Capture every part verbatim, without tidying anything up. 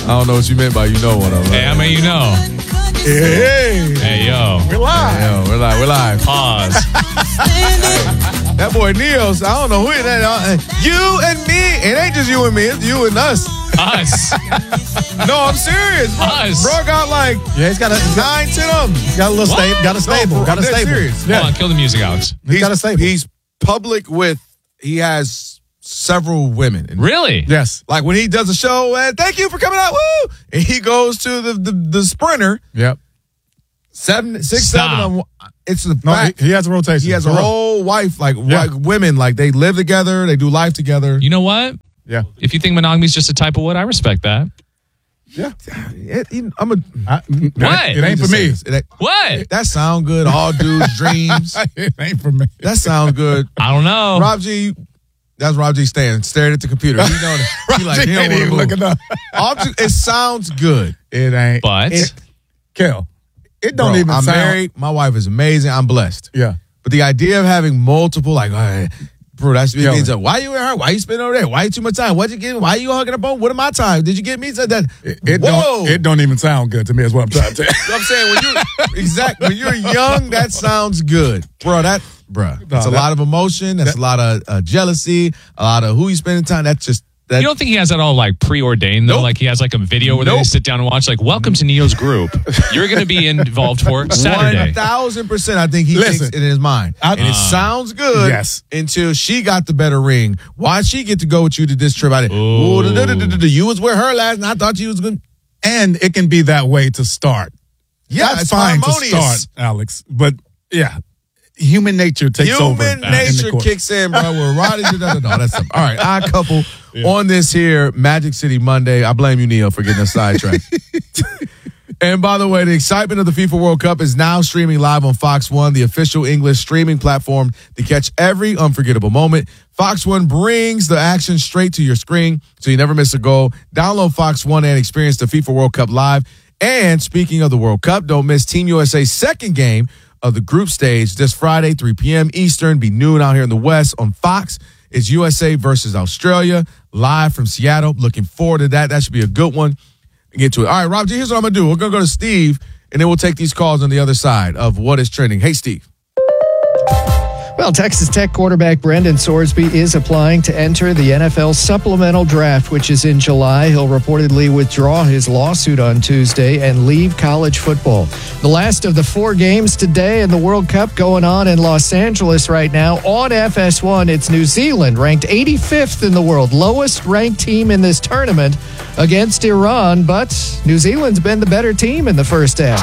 I don't know what you meant by you know what I'm Hey, I mean, you know. Hey. Hey, yo. We're live. Hey, yo, we're live. We're live. Pause. That boy Neos, I don't know who it is. Uh, You and me. It ain't just you and me. It's you and us. Us. No, I'm serious. Bro, Us. bro got like Yeah, he's got a he's got, nine to them. got a little stable. Got a stable. bro, got a I'm dead stable. serious. Hold on, kill the music, Alex. He's got a stable. He's public with, he has several women. And Really? Yes. like when he does a show, and thank you for coming out, woo! And he goes to the the, the sprinter, Yep. seven, six, Stop. seven of them. It's the No, fact. he, he has a rotation. He has a For real. whole wife, like, Yeah. like women, like they live together, they do life together. You know what? Yeah. If you think monogamy is just a type of wood, I respect that. Yeah. It- it- I'm a. I, it What? Ain't, it ain't for just say me. this. It ain't- What? that sound good. All dudes' dreams. It ain't for me. That sounds good. I don't know. Rob G. That's Rob G. Staying staring at the computer. He know that. He like Rob G he don't ain't want even to looking move. up. All ju- It sounds good. It ain't. But It, Kel, it don't Bro, even I'm sound. married. My wife is amazing. I'm blessed. Yeah. But the idea of having multiple, like, all right, bro, that's Yo. means, uh, why you with her? Why you spending over there? Why you too much time? What you get? Why you hugging up on? What am I time? Did you get me? Said that. It, it Whoa. don't. It don't even sound good to me. Is what I'm trying to tell you. You know what I'm saying when you exactly when you're young, that sounds good, bro. That, bro, that's a that- lot of emotion. That's that- a lot of uh, jealousy. A lot of who you spending time. That's just that. you don't think he has that all like preordained though? Nope. Like he has like a video where they Nope. sit down and watch. Like, welcome to Neo's group. You're going to be involved for Saturday. One thousand percent. I think he Listen, thinks it in his mind, I- and it sounds good. Yes. Until she got the better ring. Why'd she get to go with you to this trip? I didn't. Ooh, da, da, da, da, da, da. You was with her last, and I thought you was good. And it can be that way to start. Yeah, That's it's fine harmonious. to start, Alex. But yeah, human nature takes over. Human in the nature court. kicks in, bro. We're riding to that. No, that's all right. Odd couple on this here Magic City Monday. I blame you, Neil, for getting us sidetracked. And by the way, the excitement of the FIFA World Cup is now streaming live on Fox One, the official English streaming platform to catch every unforgettable moment. Fox One brings the action straight to your screen so you never miss a goal. Download Fox One and experience the FIFA World Cup live. And speaking of the World Cup, don't miss Team U S A's second game of the group stage this Friday, three p.m. Eastern, be noon out here in the West on Fox. It's U S A versus Australia, live from Seattle. Looking forward to that. That should be a good one. Get to it. All right, Rob G, here's what I'm going to do. We're going to go to Steve, and then we'll take these calls on the other side of what is trending. Hey, Steve. Well, Texas Tech quarterback Brendan Sorsby is applying to enter the N F L supplemental draft, which is in July. He'll reportedly withdraw his lawsuit on Tuesday and leave college football. The last of the four games today in the World Cup going on in Los Angeles right now. On F S one, it's New Zealand, ranked eighty-fifth in the world, lowest ranked team in this tournament against Iran, but New Zealand's been the better team in the first half.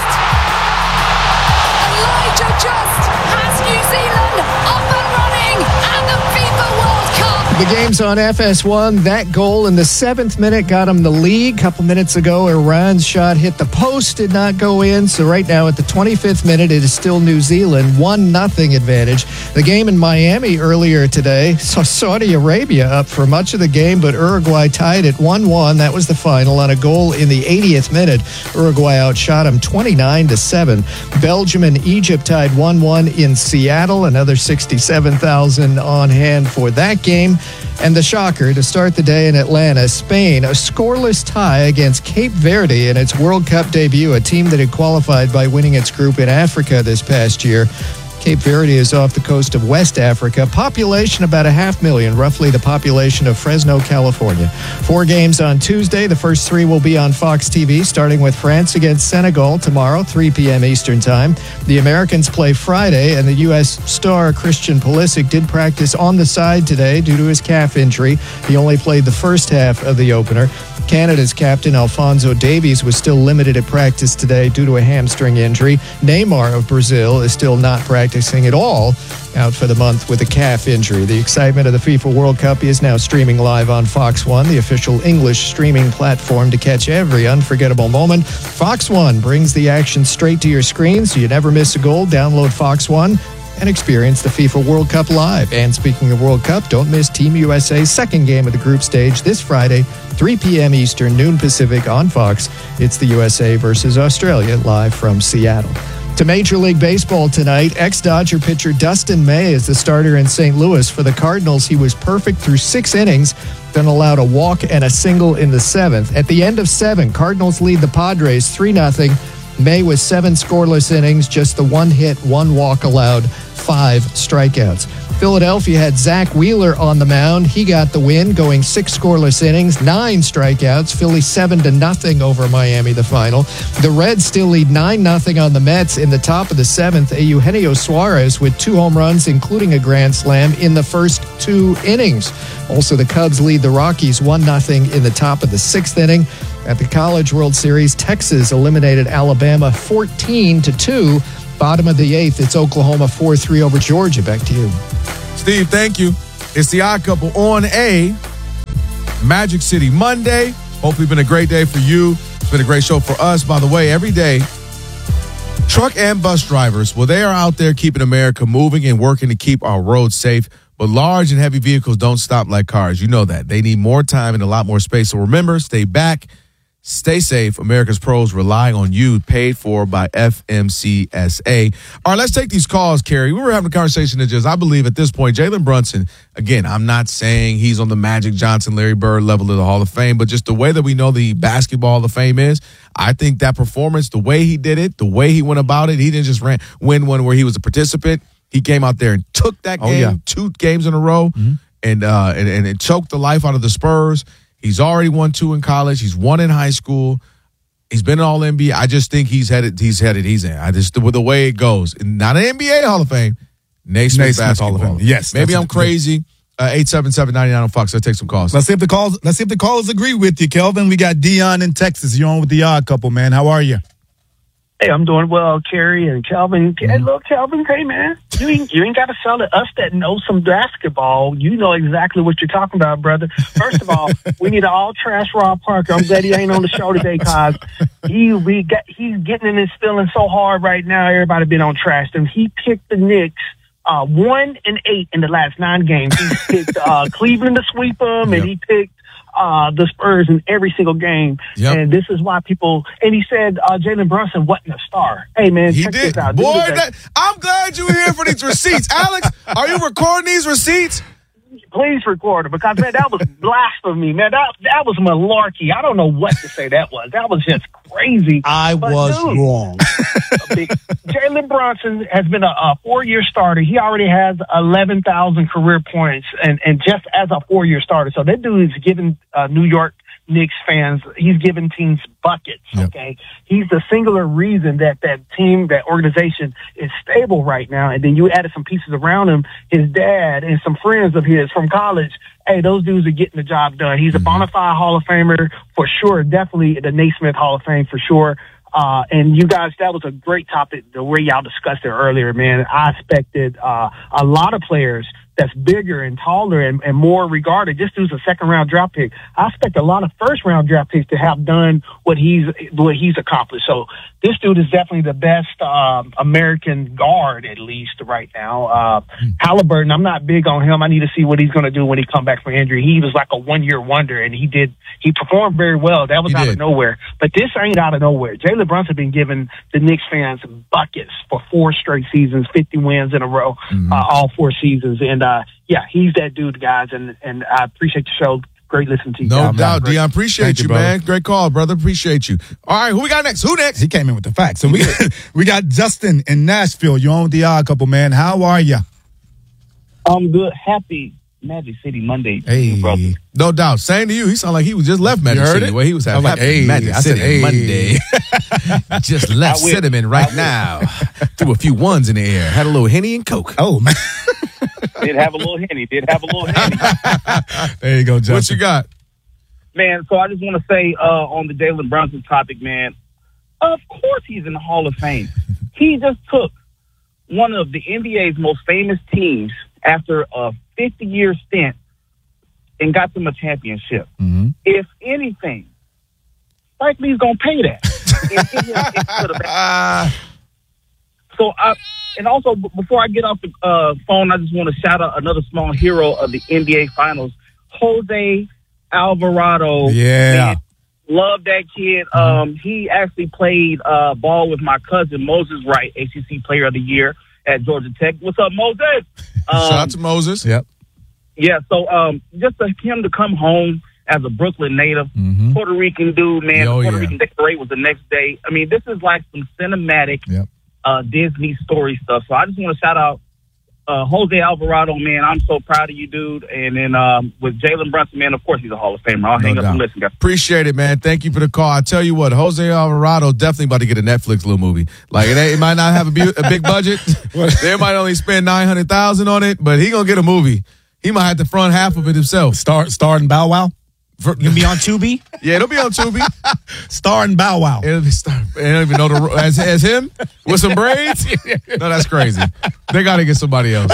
Elijah Just has New Zealand up and running at the FIFA World Cup. The game's on F S one. That goal in the seventh minute got him the lead. A couple minutes ago, Iran's shot hit the post, did not go in. So right now at the twenty-fifth minute, it is still New Zealand, one nothing advantage. The game in Miami earlier today saw Saudi Arabia up for much of the game, but Uruguay tied at one one. That was the final on a goal in the eightieth minute. Uruguay outshot them twenty-nine to seven. Belgium and Egypt tied one one in Seattle. Another sixty-seven thousand on hand for that game. And the shocker to start the day in Atlanta, Spain, a scoreless tie against Cape Verde in its World Cup debut, a team that had qualified by winning its group in Africa this past year. Cape Verde is off the coast of West Africa. Population about a half million, roughly the population of Fresno, California. Four games on Tuesday. The first three will be on Fox T V, starting with France against Senegal tomorrow, three p.m. Eastern Time. The Americans play Friday, and the U S star Christian Pulisic did practice on the side today due to his calf injury. He only played the first half of the opener. Canada's captain Alphonso Davies was still limited at practice today due to a hamstring injury. Neymar of Brazil is still not practicing at all, out for the month with a calf injury. The excitement of the FIFA World Cup is now streaming live on Fox One, the official English streaming platform to catch every unforgettable moment. Fox One brings the action straight to your screen so you never miss a goal. Download Fox One and experience the FIFA World Cup live. And speaking of World Cup, don't miss Team U S A's second game of the group stage this Friday, three p.m. Eastern, noon Pacific on Fox. It's the U S A versus Australia live from Seattle. To Major League Baseball tonight, ex-Dodger pitcher Dustin May is the starter in Saint Louis. For the Cardinals, he was perfect through six innings, then allowed a walk and a single in the seventh. At the end of seven, Cardinals lead the Padres three nothing. May with seven scoreless innings, just the one hit, one walk allowed, five strikeouts. Philadelphia had Zach Wheeler on the mound. He got the win, going six scoreless innings, nine strikeouts. Philly seven to nothing over Miami, the final. The Reds still lead nine nothing on the Mets in the top of the seventh. Eugenio Suarez with two home runs, including a grand slam in the first two innings. Also, the Cubs lead the Rockies one nothing in the top of the sixth inning. At the College World Series, Texas eliminated Alabama fourteen to two. Bottom of the eighth, it's Oklahoma four three over Georgia. Back to you. Steve, thank you. It's the Odd Couple on a Magic City Monday. Hopefully been a great day for you. It's been a great show for us. By the way, every day, truck and bus drivers, well, they are out there keeping America moving and working to keep our roads safe. But large and heavy vehicles don't stop like cars. You know that. They need more time and a lot more space. So remember, stay back. Stay safe. America's pros rely on you. Paid for by F M C S A. All right, let's take these calls, Kerry. We were having a conversation that just, I believe at this point, Jalen Brunson, again, I'm not saying he's on the Magic Johnson, Larry Bird level of the Hall of Fame, but just the way that we know the Basketball Hall of Fame is, I think that performance, the way he did it, the way he went about it, he didn't just ran, win one where he was a participant. He came out there and took that game, oh, yeah. two games in a row, mm-hmm. and, uh, and, and it choked the life out of the Spurs. He's already won two in college. He's won in high school. He's been an all N B A. I just think he's headed. He's headed. He's in. I just with the way it goes. Not an N B A Hall of Fame. Naismith, Naismith Basketball Hall of Fame. Yes. Maybe I'm crazy. Uh, eight seven seven, nine nine on Fox. Let's take some calls. Let's see if the calls. Let's see if the callers agree with you, Kelvin. We got Dion in Texas. You're on with the Odd Couple, man. How are you? Hey, I'm doing well, Kerry and Kelvin. Mm-hmm. Hey, look, Kelvin, hey, man, you ain't, you ain't got to sell it. Us that know some basketball, you know exactly what you're talking about, brother. First of all, we need to all trash Rob Parker. I'm glad he ain't on the show today, cause he we got he's getting in his feelings so hard right now. Everybody been on trash him. He picked the Knicks uh, one and eight in the last nine games. He picked uh, Cleveland to sweep them, yep. and he picked Uh, the Spurs in every single game. Yep. And this is why people, and he said uh, Jalen Brunson wasn't a star. Hey, man, he check did. this out. Boy, that, I'm glad you're here for these receipts. Alex, are you recording these receipts? Please record it because, man, that was blasphemy, man. That that was malarkey. I don't know what to say that was. That was just crazy. I but was dude, wrong. Jalen Brunson has been a, a four-year starter. He already has eleven thousand career points, and, and just as a four-year starter. So that dude is giving uh, New York Knicks fans, he's giving teams buckets, okay? Yep. He's the singular reason that that team, that organization is stable right now. And then you added some pieces around him, his dad and some friends of his from college. Hey, those dudes are getting the job done. He's a bona fide Hall of Famer for sure. Definitely the Naismith Hall of Fame for sure. Uh, and you guys, that was a great topic, the way y'all discussed it earlier, man. I expected uh, a lot of players that's bigger and taller and, and more regarded. Just as a second round draft pick, I expect a lot of first round draft picks to have done what he's what he's accomplished. So this dude is definitely the best um, American guard, at least right now. Uh, Halliburton, I'm not big on him. I need to see what he's going to do when he come back from injury. He was like a one year wonder, and he did he performed very well. That was he out did. of nowhere, but this ain't out of nowhere. Jalen Brunson been giving the Knicks fans buckets for four straight seasons, fifty wins in a row, mm-hmm. uh, all four seasons, and. Uh, yeah, he's that dude, guys, and, and I appreciate the show. Great listening to you. No guys. doubt, Dion. Appreciate Thank you, you man. Great call, brother. Appreciate you. All right, who we got next? Who next? He came in with the facts. So we we got Justin in Nashville. You're on with the Odd Couple, man. How are you? I'm good. Happy Magic City Monday, hey. brother. No doubt. Same to you. He sounded like he was just left Magic City. It? Where he was having like, hey, Magic I City said, hey. Monday. Just left Cinnamon right now. Threw a few ones in the air. Had a little Henny and Coke. Oh, man. Did have a little Henny. Did have a little Henny. There you go, Justin. What you got? Man, so I just want to say uh, on the Jalen Brunson topic, man, of course he's in the Hall of Fame. He just took one of the N B A's most famous teams after a fifty-year stint and got them a championship. Mm-hmm. If anything, Spike Lee's going to pay that. and give him into the back. So, I, and also, before I get off the uh, phone, I just want to shout out another small hero of the N B A Finals, Jose Alvarado. Yeah. Man, love that kid. Um, he actually played uh, ball with my cousin, Moses Wright, A C C Player of the Year at Georgia Tech. What's up, Moses? Um, Shout out to Moses. Yep. Yeah, so um, just for him to come home as a Brooklyn native, Mm-hmm. Puerto Rican dude, man, Oh, the Puerto yeah. Rican Day Parade was the next day. I mean, this is like some cinematic Yep. uh, Disney story stuff. So I just want to shout out uh, Jose Alvarado, man. I'm so proud of you, dude. And then um, with Jalen Brunson, man, of course he's a Hall of Famer. I'll No hang up doubt. and listen, guys. Appreciate it, man. Thank you for the call. I tell you what, Jose Alvarado definitely about to get a Netflix little movie. Like it, ain't, it might not have a, bu- a big budget. They might only spend nine hundred thousand on it, but he gonna get a movie. He might have to front half of it himself. Star, starring Bow Wow. For, You be on Tubi? yeah, it'll be on Tubi. Starring Bow Wow. It'll be star- I don't even know the as, as him with some braids. No, that's crazy. They got to get somebody else.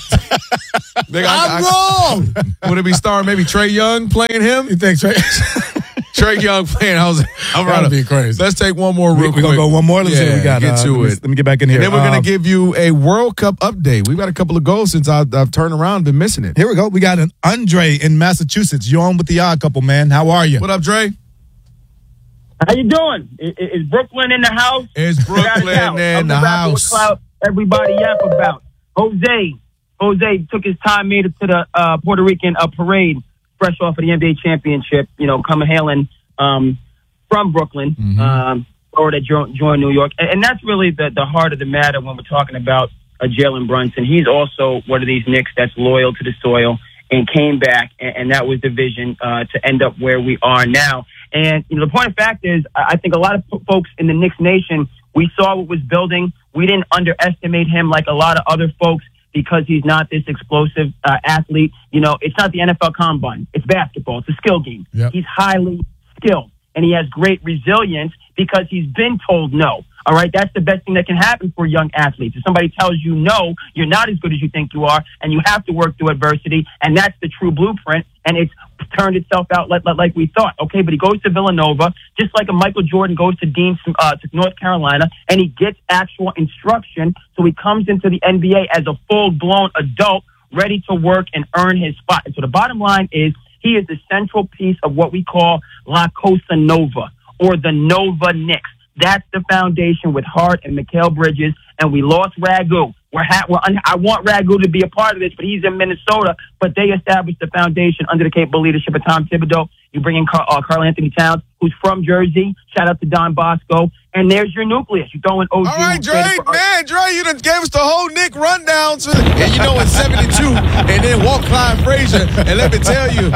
They got, I'm I- wrong. Would it be starring maybe Trey Young playing him? You think Trey? Trey Young playing Jose Alvarado. That'd be crazy. Let's take one more real We're quick. going to go one more. Let's see what we got. Get Uh, to let me, it. Let me get back in here. And then we're Uh, going to give you a World Cup update. We've got a couple of goals since I've, I've turned around, been missing it. Here we go. We got an Andre in Massachusetts. You're on with the Odd Couple, man. How are you? What up, Dre? How you doing? Is, is Brooklyn in the house? It's Brooklyn Without a doubt. in I'm the rapper house. with clout everybody yap about. Jose. Jose took his time, made it to the uh, Puerto Rican uh, parade, fresh off of the N B A championship, you know, coming hailing um, from Brooklyn, Mm-hmm. um, or that jo- joined New York. And, and that's really the, the heart of the matter when we're talking about uh, Jalen Brunson. He's also one of these Knicks that's loyal to the soil and came back, and, and that was the vision uh, to end up where we are now. And you know, the point of fact is, I think a lot of p- folks in the Knicks nation, we saw what was building. We didn't underestimate him like a lot of other folks because he's not this explosive uh, athlete. You know, it's not the N F L Combine. It's basketball. It's a skill game. Yep. He's highly skilled, and he has great resilience because he's been told no. All right, that's the best thing that can happen for young athletes. If somebody tells you no, you're not as good as you think you are, and you have to work through adversity, and that's the true blueprint, and it's turned itself out like, like we thought. Okay, but he goes to Villanova, just like a Michael Jordan goes to Dean uh, to North Carolina, and he gets actual instruction, so he comes into the N B A as a full-blown adult, ready to work and earn his spot. And so the bottom line is he is the central piece of what we call La Cosa Nova, or the Nova Knicks. That's the foundation with Hart and Mikal Bridges, and we lost Ragu. We're ha- we're un- I want Ragu to be a part of this, but he's in Minnesota. But they established the foundation under the capable leadership of Tom Thibodeau. You bring in Car- uh, Carl Anthony Towns, who's from Jersey. Shout out to Don Bosco. And there's your nucleus. You throw in O G. All right, who's Dre, traded for- man, Dre, you done gave us the whole Nick rundown. To, and you know, in seventy-two, and then walk Clyde Frazier. And let me tell you,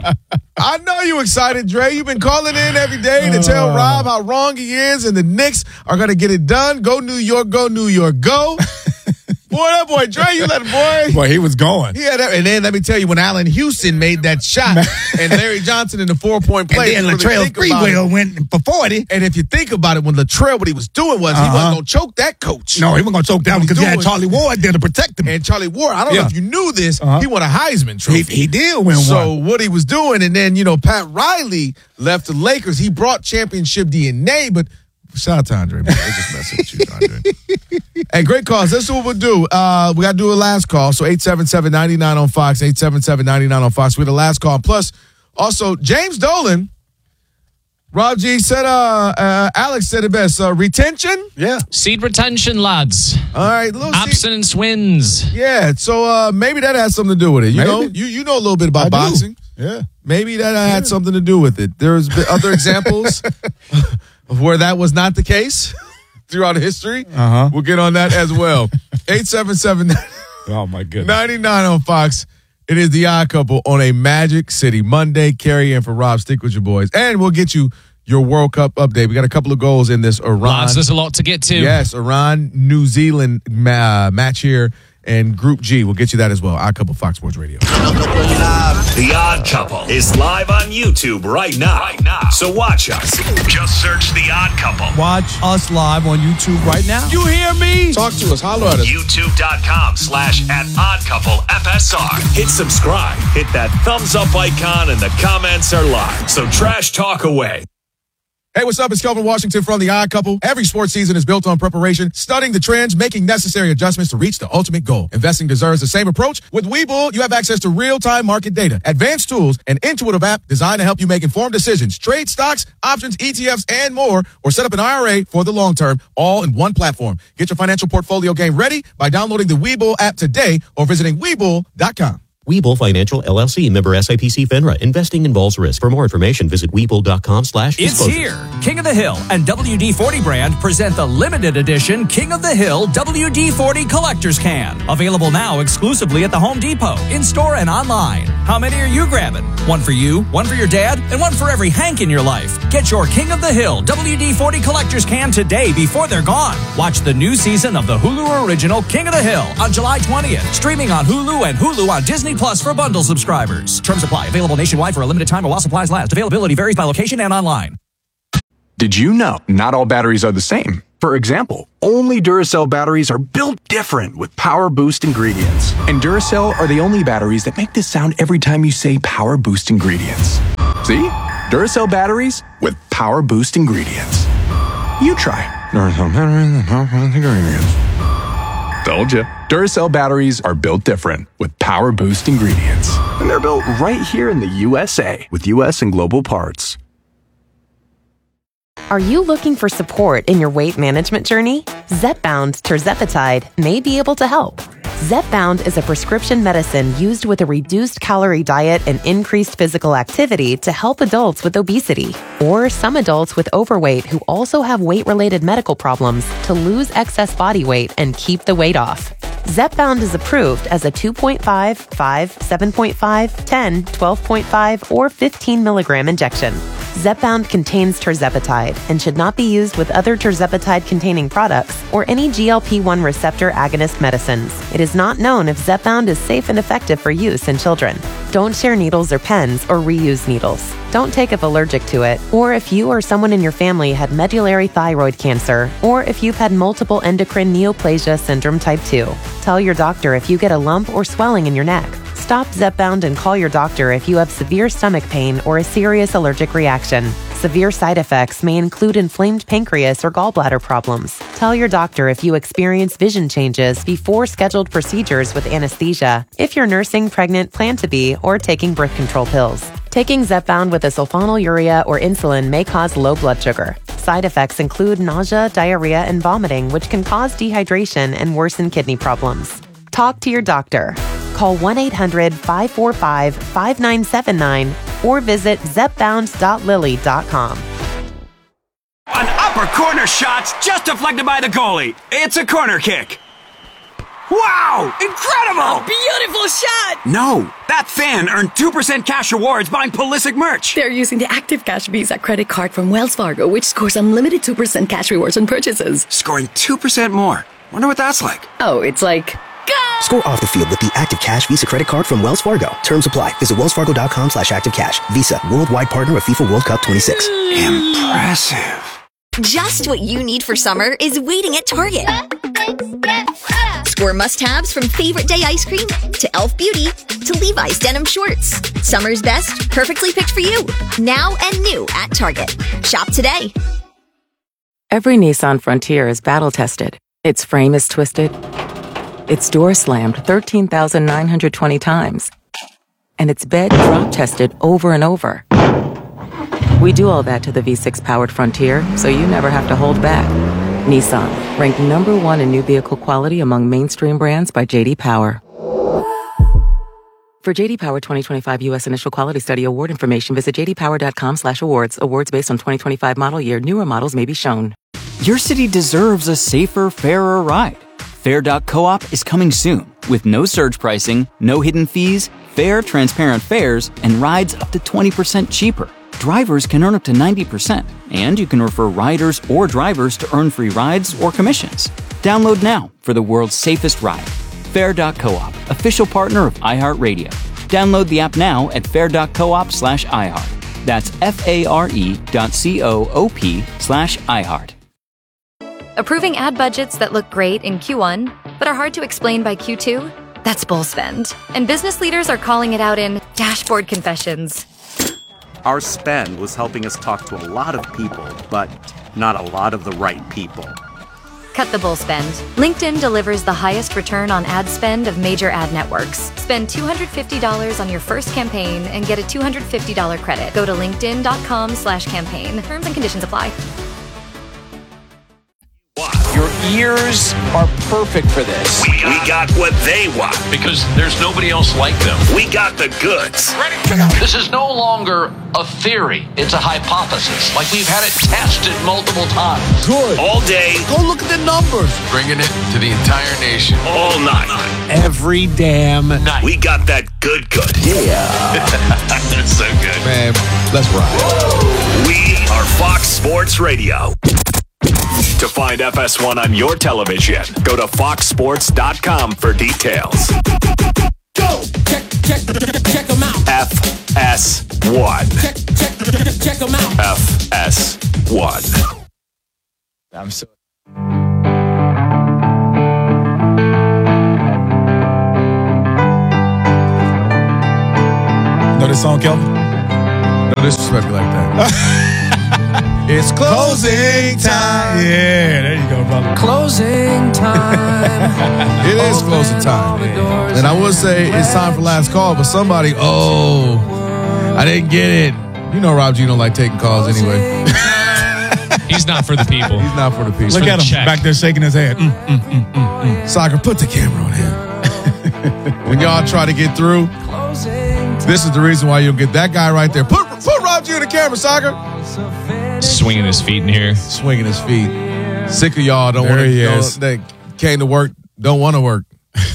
I know you excited, Dre. You've been calling in every day to tell Rob how wrong he is, and the Knicks are going to get it done. Go New York, go New York, go. Boy, that boy, Dre, you let him, boy. Boy, he was going. He had that, and then let me tell you, when Allen Houston made that shot, and Larry Johnson in the four-point play, And then you really Latrell think about it. Sprewell went for forty. And if you think about it, when Latrell, what he was doing was he Uh-huh. wasn't going to choke that coach. No, he wasn't going to choke down What because he he had doing- Charlie Ward there to protect him. And Charlie Ward, I don't know Yeah. if you knew this, Uh-huh. he won a Heisman He, Trophy. he did win so one. what he was doing, and then, you know, Pat Riley left the Lakers. He brought championship D N A, but shout out to Andre, man. They just messing with you, Andre. Hey, great calls. Let's do what we'll do. Uh, we got to do a last call. So eight seven seven, nine nine on Fox, eight seven seven, nine nine on Fox. We're the last call. Plus, also, James Dolan, Rob G said, uh, uh, Alex said it best. Uh, retention? Yeah. Seed retention, lads. All right. Little seat- Abstinence wins. Yeah, so uh, maybe that has something to do with it. You Maybe. know, you you know a little bit about I do. boxing. Yeah. Maybe that had something to do with it. There's been other examples of where that was not the case throughout history. Uh-huh. We'll get on that as well. eight seven seven, Oh, my goodness. nine nine on Fox. It is the Odd Couple on a Magic City Monday. Carry in for Rob. Stick with your boys. And we'll get you your World Cup update. We got a couple of goals in this Iran. Lads, there's a lot to get to. Yes, Iran, New Zealand ma- match here. And Group G, we'll get you that as well. Odd Couple, Fox Sports Radio. The Odd Couple is live on YouTube right now. Right now. So watch us. Just search The Odd Couple. Watch us live on YouTube right now. You hear me? Talk to us. Holler at us. YouTube.com slash at Odd Couple F S R. Hit subscribe. Hit that thumbs up icon and the comments are live. So trash talk away. Hey, what's up? It's Kelvin Washington from The Odd Couple. Every sports season is built on preparation, studying the trends, making necessary adjustments to reach the ultimate goal. Investing deserves the same approach. With Webull, you have access to real-time market data, advanced tools, and intuitive app designed to help you make informed decisions, trade stocks, options, E T Fs, and more, or set up an I R A for the long term, all in one platform. Get your financial portfolio game ready by downloading the Webull app today or visiting Webull dot com. Webull Financial, L L C, member S I P C FINRA. Investing involves risk. For more information, visit Webull.com slash It's here. King of the Hill and W D forty brand present the limited edition King of the Hill W D forty Collector's Can. Available now exclusively at the Home Depot, in-store and online. How many are you grabbing? One for you, one for your dad, and one for every Hank in your life. Get your King of the Hill W D forty Collector's Can today before they're gone. Watch the new season of the Hulu original King of the Hill on July twentieth. Streaming on Hulu and Hulu on Disney Plus for bundle subscribers. Terms apply. Available nationwide for a limited time while supplies last. Availability varies by location and online. Did you know not all batteries are the same? For example, only Duracell batteries are built different with Power Boost ingredients. And Duracell are the only batteries that make this sound every time you say Power Boost ingredients. See? Duracell batteries with Power Boost ingredients. You try. Duracell batteries with Power Boost ingredients. Told you. Duracell batteries are built different with Power Boost ingredients. And they're built right here in the U S A with U S and global parts. Are you looking for support in your weight management journey? Zepbound tirzepatide may be able to help. Zepbound is a prescription medicine used with a reduced calorie diet and increased physical activity to help adults with obesity or some adults with overweight who also have weight-related medical problems to lose excess body weight and keep the weight off. Zepbound is approved as a two point five, five, seven point five, ten, twelve point five, or fifteen milligram injection. Zepbound contains tirzepatide and should not be used with other tirzepatide-containing products or any G L P one receptor agonist medicines. It is not known if Zepbound is safe and effective for use in children. Don't share needles or pens or reuse needles. Don't take if allergic to it, or if you or someone in your family had medullary thyroid cancer, or if you've had multiple endocrine neoplasia syndrome type two. Tell your doctor if you get a lump or swelling in your neck. Stop Zepbound and call your doctor if you have severe stomach pain or a serious allergic reaction. Severe side effects may include inflamed pancreas or gallbladder problems. Tell your doctor if you experience vision changes before scheduled procedures with anesthesia, if you're nursing, pregnant, plan to be, or taking birth control pills. Taking Zepbound with a sulfonylurea or insulin may cause low blood sugar. Side effects include nausea, diarrhea, and vomiting, which can cause dehydration and worsen kidney problems. Talk to your doctor. Call one eight hundred, five four five, five nine seven nine or visit zepbound dot lilly dot com. An upper corner shot's just deflected by the goalie. It's a corner kick. Wow! Incredible! A beautiful shot! No, that fan earned two percent cash rewards buying Pulisic merch. They're using the Active Cash Visa credit card from Wells Fargo, which scores unlimited two percent cash rewards on purchases. Scoring two percent more. Wonder what that's like. Oh, it's like... Score off the field with the Active Cash Visa credit card from Wells Fargo. Terms apply. Visit wellsfargo.com slash active cash. Visa, worldwide partner of FIFA World Cup twenty-six. Impressive. Just what you need for summer is waiting at Target. Score must-haves from favorite day ice cream to Elf Beauty to Levi's denim shorts. Summer's best, perfectly picked for you. Now and new at Target. Shop today. Every Nissan Frontier is battle-tested. Its frame is twisted. Its door slammed thirteen thousand nine hundred twenty times. And its bed drop-tested over and over. We do all that to the V six powered Frontier, so you never have to hold back. Nissan, ranked number one in new vehicle quality among mainstream brands by J D Power. For J D Power twenty twenty-five U S Initial Quality Study Award information, visit jdpower.com slash awards. Awards based on twenty twenty-five model year. Newer models may be shown. Your city deserves a safer, fairer ride. Fair dot coop is coming soon with no surge pricing, no hidden fees, fair, transparent fares, and rides up to twenty percent cheaper. Drivers can earn up to ninety percent, and you can refer riders or drivers to earn free rides or commissions. Download now for the world's safest ride. Fair dot coop, official partner of iHeartRadio. Download the app now at fair dot coop slash iHeart. That's F-A-R-E dot C-O-O-P slash iHeart. Approving ad budgets that look great in Q one, but are hard to explain by Q two? That's bull spend. And business leaders are calling it out in dashboard confessions. Our spend was helping us talk to a lot of people, but not a lot of the right people. Cut the bull spend. LinkedIn delivers the highest return on ad spend of major ad networks. Spend two hundred fifty dollars on your first campaign and get a two hundred fifty dollars credit. Go to linkedin.com slash campaign. Terms and conditions apply. Your ears are perfect for this. We got, we got what they want. Because there's nobody else like them. We got the goods. Ready? This is no longer a theory. It's a hypothesis. Like we've had it tested multiple times. Good. All day. Go look at the numbers. Bringing it to the entire nation. All night. Every damn night. We got that good good. Yeah. That's so good. Man, let's ride. We are Fox Sports Radio. To find F S one on your television, go to fox sports dot com for details. Go! Check, check, check them out. F S one. Check, check, check them out. F S one. I'm so... Know this song, Kelvin? No disrespect me like that. It's closing time. Yeah, there you go, brother. Closing time. It is closing time. And I would say it's time for last call, but somebody, oh, I didn't get it. You know Rob G don't like taking calls anyway. He's not for the people. He's not for the people. Look for at the him check. back there shaking his head. Mm, mm, mm, mm, mm. Soccer, put the camera on him. When y'all try to get through, this is the reason why you'll get that guy right there. Put, put Rob G on the camera, Soccer. Swinging his feet in here. Swinging his feet. Sick of y'all. Don't There want he to. is. They came to work. Don't want to work.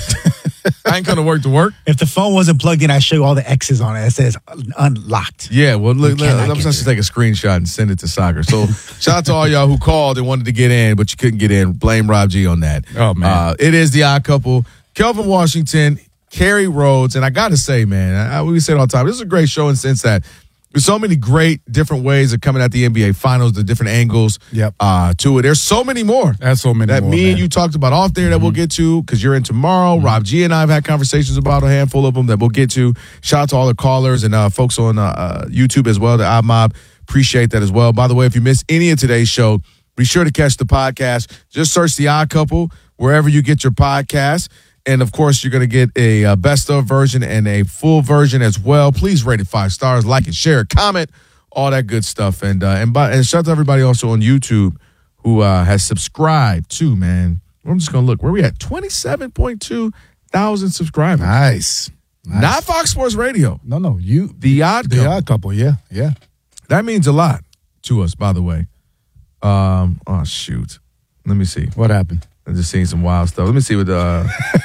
I ain't come to work to work. If the phone wasn't plugged in, I show you all the X's on it. It says unlocked. Yeah, well, look, You cannot I'm get supposed to take a screenshot and send it to Soccer. So shout out to all y'all who called and wanted to get in, but you couldn't get in. Blame Rob G on that. Oh, man. Uh, it is the odd couple. Kelvin Washington, Kerry Rhodes, and I got to say, man, I, we say it all the time. This is a great show in the sense that there's so many great different ways of coming at the N B A Finals, the different angles Yep. uh, to it. There's so many more. That's so many that more, me man. and you talked about off there that Mm-hmm. we'll get to because you're in tomorrow. Mm-hmm. Rob G and I have had conversations about a handful of them that we'll get to. Shout out to all the callers and uh, folks on uh, uh, YouTube as well, the iMob. Appreciate that as well. By the way, if you missed any of today's show, be sure to catch the podcast. Just search The Odd Couple wherever you get your podcast. And, of course, you're going to get a uh, best of version and a full version as well. Please rate it five stars, like it, share it, comment, all that good stuff. And uh, and, by, and shout out to everybody also on YouTube who uh, has subscribed too, man. I'm just going to look. Where are we at? twenty-seven point two thousand subscribers. Nice. nice. Not Fox Sports Radio. No, no. You. The Odd The Couple. Odd Couple, yeah. Yeah. That means a lot to us, by the way. Um. Oh, shoot. Let me see. What happened? I'm just seeing some wild stuff. Let me see what uh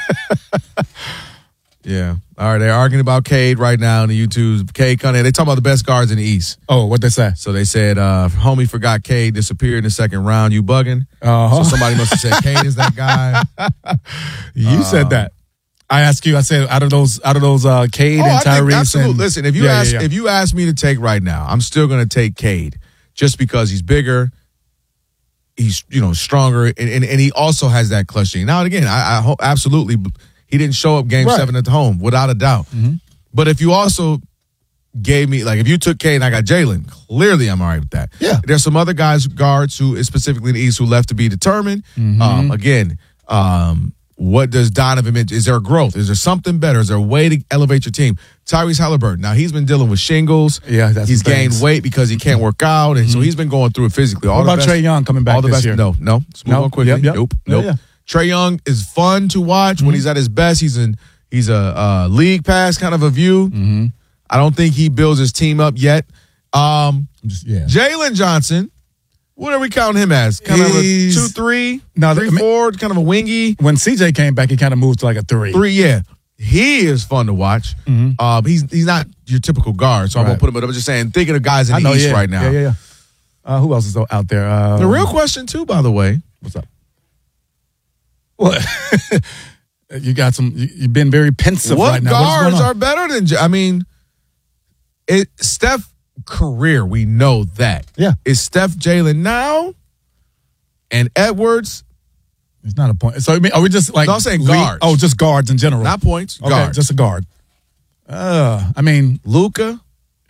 yeah. All right, they're arguing about Cade right now in the YouTube. Cade coming in. They talking about the best guards in the East. Oh, what they say? So they said, uh, homie forgot Cade disappeared in the second round. You bugging? Uh-huh. So somebody must have said Cade is that guy. You Uh, said that. I asked you, I said, out of those, out of those, uh, Cade Oh, and I think Tyrese. absolutely. And, Listen, if you Yeah, yeah, ask, yeah. if you ask me to take right now, I'm still going to take Cade just because he's bigger. He's, you know, stronger, and, and, and he also has that clutching. Now, and again, I, I hope absolutely he didn't show up game Right. seven at home without a doubt. Mhm. But if you also gave me, like, if you took Cade and I got Jalen, clearly I'm all right with that. Yeah. There's some other guys, guards, who specifically in the East, who left to be determined. Mhm. Um, again, um, what does Donovan, is there growth? Is there something better? Is there a way to elevate your team? Tyrese Halliburton, now he's been dealing with shingles. Yeah, that's He's some gained things. weight because he can't work out, and so he's been going through it physically. All What the about best- Trae Young coming back all the this best, year? No, no. Let's move No? on quickly. Yep, yep. Nope, Yeah, nope. yeah. Trae Young is fun to watch when he's at his best. He's in he's a uh, league pass kind of a view. Mm-hmm. I don't think he builds his team up yet. Um, yeah. Jalen Johnson, what are we counting him as? Kind of a He's- two, three, No, three, I mean- four, kind of a wingy. When C J came back, he kind of moved to like a three. Three, yeah. He is fun to watch. Mhm. Um, he's he's not your typical guard, so I won't Right. put him. But I'm just saying, thinking of guys in I the know, East yeah. right now. Yeah, yeah, yeah. Uh, who else is out there? Um, The real question, too, by the way. What's up? What? you got some. You, you've been very pensive What right now. What's going guards on? are better than? J- I mean, it, Steph career. We know that. Yeah. Is Steph Jalen now, and Edwards? It's not a point. So I mean, are we just like? No, I'm saying we- guards. Oh, just guards in general. Not points. Okay, Guards. just a guard. Uh, I mean, Luka,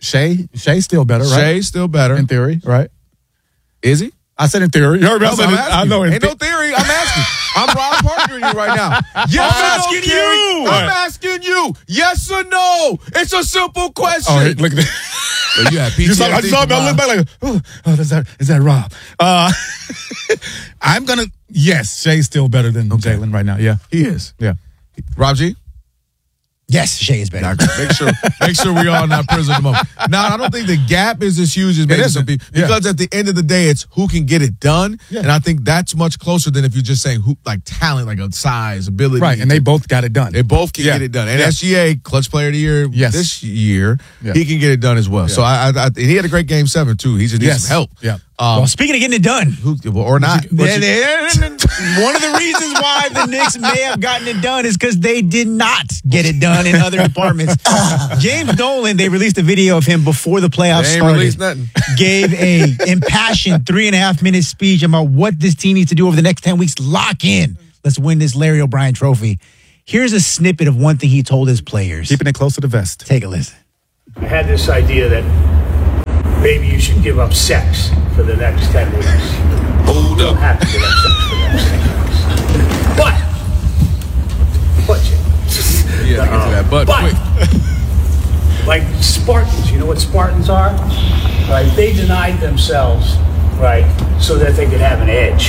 Shea, Shea's still better, right? Shea's still better. In theory, right? Is he? I said in theory. You heard me? I, That's said what in, I'm I asking. know. In Ain't no theory. I'm asking. I'm Rob partnering you right now. Yes I'm or no, asking Kerry? you. I'm asking you. Yes or no? It's a simple question. Oh, hey, look at that. Well, you had P T S D You saw, I saw him. I looked back like, oh, oh is, that, is that Rob? Uh, I'm going to, yes, Shea's still better than okay. Jalen right now. Yeah. He is. Yeah. Rob G? Yes, Shea is better. Make sure, make sure we all in that prison moment. Now, I don't think the gap is as huge as maybe some people, because yeah. at the end of the day, it's who can get it done, yeah. and I think that's much closer than if you're just saying who, like talent, like a size, ability. Right, and they both got it done. They both can yeah. get it done. And yeah. S G A, Clutch Player of the Year yes. this year, yeah. he can get it done as well. Yeah. So I, I, I, he had a great game seven too. He just needs yes. some help. Yeah. Um, well, speaking of getting it done, who, or not, they, they, one of the reasons why the Knicks may have gotten it done is because they did not get it done in other departments. James Dolan, they released a video of him before the playoffs they ain't started. Released nothing. Gave a impassioned three and a half minute speech about what this team needs to do over the next ten weeks. Lock in. Let's win this Larry O'Brien trophy. Here's a snippet of one thing he told his players. Keeping it close to the vest. Take a listen. I had this idea that maybe you should give up sex for the next ten weeks. Hold you don't up. have to give up sex for the next ten weeks. But, but, yeah, uh, into that but, but quick. Like Spartans, you know what Spartans are? Right? They denied themselves, right, so that they could have an edge.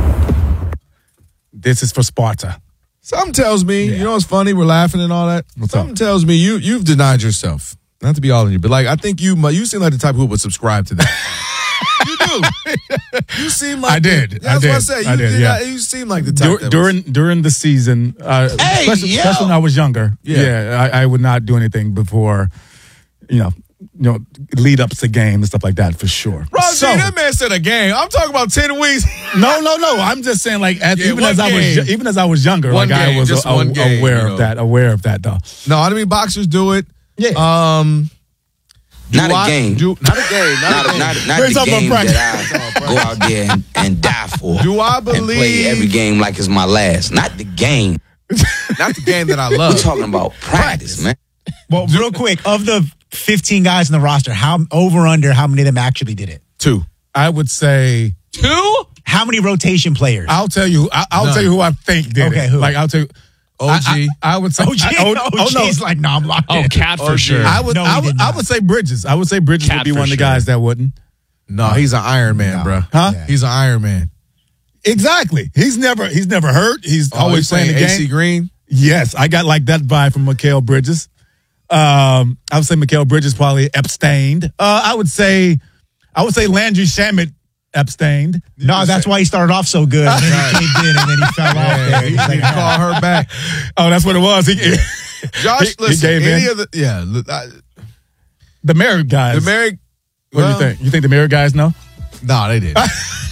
This is for Sparta. Something tells me, yeah. you know what's funny? We're laughing and all that. What's Something up? tells me you, you've denied yourself. Not to be all in you, but like I think you you seem like the type who would subscribe to that. You do. You seem like I did. The, I that's did. what I said. You I did. did Yeah. not, you seem like the type Dur- that during was, during the season, uh, hey, especially, yo. especially when I was younger. Yeah, yeah I, I would not do anything before, you know, you know, lead ups to game and stuff like that for sure. Roger, so, that man said a game. I'm talking about ten weeks. no, no, no. I'm just saying, like, as, Yeah, even one as I game. was, even as I was younger, One like game, I was just a, one a, game, aware you know. of that. Aware of that, though. No, I mean boxers do it. Yeah. Um. Not I, a game. Do, not a game. Not, Not, a a, game. not, not Bring the something game on that I go out there and, and die for. Do I And play believe? every game like it's my last. Not the game. Not the game that I love. We're talking about practice, man. Well, real quick, of the fifteen guys in the roster, how over under how many of them actually did it? Two. I would say Two? How many rotation players? I'll tell you. I, I'll None. tell you who I think did Okay, it. who? Like I'll tell you. O G. I, I, I would say O G. I, oh, O G's oh, no. like, no, I'm locked Oh, in. Cat for Oh, sure. I would. No, he I did would. not. I would say Bridges. I would say Bridges Cat would be for one of the sure. guys that wouldn't. No, he's an Iron Man, No. bro. Huh? Yeah. He's an Iron Man. Exactly. He's never. He's never hurt. He's Oh, always you playing the saying game. A C Green. Yes, I got like that vibe from Mikal Bridges. Um, I would say Mikal Bridges probably abstained. Uh, I would say, I would say Landry Shamet abstained. No, that's why he started off so good. And then he caved in and then he fell off there. He He's like, need to call her back. Oh, that's what it was. He, Josh, he, he listen. gave Any in. of the yeah, look, I, The Merritt guys. the Merrick. What well, do you think? You think the Merritt guys know? No, they didn't.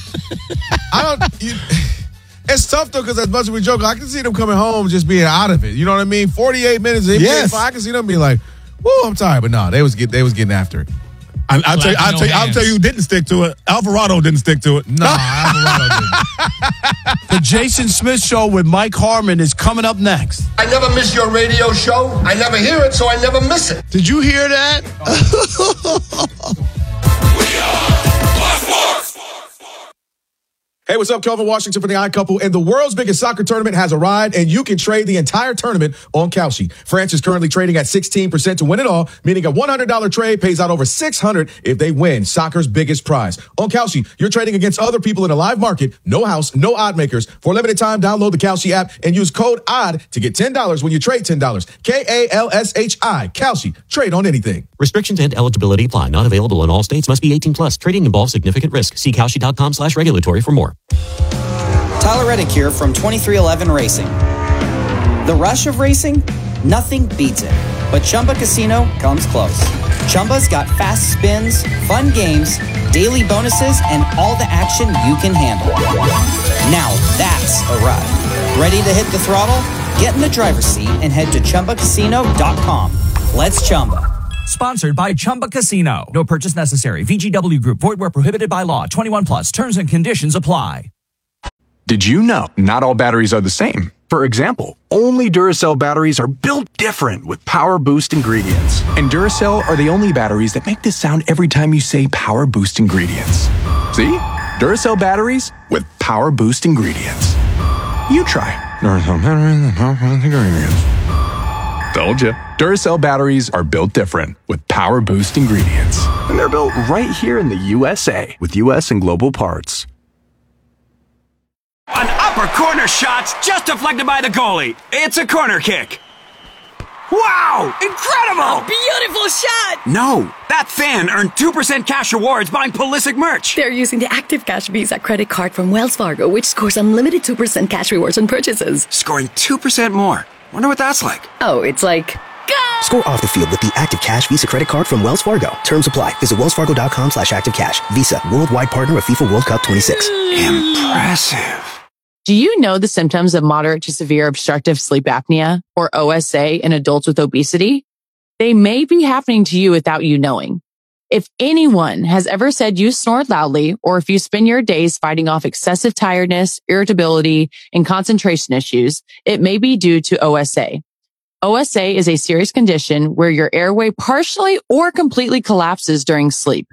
I don't. You, it's tough though because as much as we joke, I can see them coming home just being out of it. You know what I mean? Forty-eight minutes. Yes. Yes. I can see them being like, "Whoa, I'm tired," but no, they was get they was getting after it. I, I'll, tell you, I'll, no tell you, I'll hands. tell you who didn't stick to it. Alvarado didn't stick to it. No, Alvarado didn't. The Jason Smith Show with Mike Harmon is coming up next. I never miss your radio show. I never hear it, so I never miss it. Did you hear that? Hey, what's up? Kelvin Washington for the iCouple. And the world's biggest soccer tournament has arrived, and you can trade the entire tournament on Kalshi. France is currently trading at sixteen percent to win it all, meaning a one hundred dollars trade pays out over six hundred dollars if they win soccer's biggest prize. On Kalshi, you're trading against other people in a live market, no house, no odd makers. For a limited time, download the Kalshi app and use code ODD to get ten dollars when you trade ten dollars. K A L S H I. Kalshi. Trade on anything. Restrictions and eligibility apply. Not available in all states. Must be eighteen plus. Trading involves significant risk. See Kalshi.com slash regulatory for more. Tyler Reddick here from twenty-three eleven Racing. The rush of racing? Nothing beats it. But Chumba Casino comes close. Chumba's got fast spins, fun games, daily bonuses, and all the action you can handle. Now that's a ride. Ready to hit the throttle? Get in the driver's seat and head to Chumba Casino dot com. Let's Chumba. Sponsored by Chumba Casino. No purchase necessary. V G W Group. Void where prohibited by law. twenty-one plus. Terms and conditions apply. Did you know not all batteries are the same? For example, only Duracell batteries are built different with Power Boost ingredients. And Duracell are the only batteries that make this sound every time you say Power Boost ingredients. See? Duracell batteries with Power Boost ingredients. You try. Duracell batteries with Power Boost ingredients. Told ya. Duracell batteries are built different with Power Boost ingredients. And they're built right here in the U S A with U S and global parts. An upper corner shot's just deflected by the goalie. It's a corner kick. Wow! Incredible! A beautiful shot! No, that fan earned two percent cash rewards buying Pulisic merch. They're using the Active Cash Visa credit card from Wells Fargo, which scores unlimited two percent cash rewards on purchases. Scoring two percent more. Wonder what that's like. Oh, it's like... Score off the field with the Active Cash Visa credit card from Wells Fargo. Terms apply. Visit wellsfargo.com slash active cash. Visa, worldwide partner of FIFA World Cup twenty-six. Impressive. Do you know the symptoms of moderate to severe obstructive sleep apnea, or O S A, in adults with obesity? They may be happening to you without you knowing. If anyone has ever said you snore loudly, or if you spend your days fighting off excessive tiredness, irritability, and concentration issues, it may be due to O S A. O S A is a serious condition where your airway partially or completely collapses during sleep.